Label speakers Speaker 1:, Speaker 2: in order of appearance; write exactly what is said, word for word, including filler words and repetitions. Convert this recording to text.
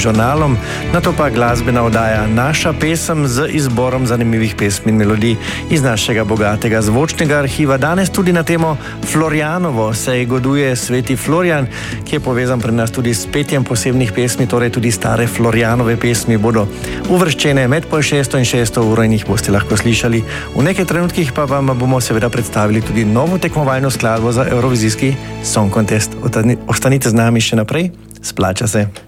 Speaker 1: žurnalom, nato pa glasbena oddaja Naša pesem z izborom zanimivih pesmi in melodij iz našega bogatega zvočnega arhiva. Danes tudi na temo Florjanovo se goduje Sveti Florjan, ki je povezan pri nas tudi s petjem posebnih pesmi, torej tudi stare Florjanove pesmi bodo uvrščene med pol šesto in šesto uro in jih boste lahko slišali. V nekaj trenutkih pa vam bomo seveda predstavili tudi novo tekmovalno skladbo za Eurovizijski Song Contest. Ostanite z nami še naprej, splača se.